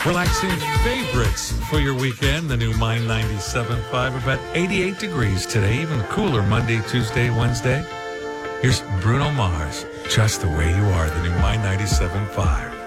Relaxing favorites for your weekend. The new Mind 97.5, about 88 degrees today, even cooler Monday, Tuesday, Wednesday. Here's Bruno Mars, Just the Way You Are, the new Mind 97.5.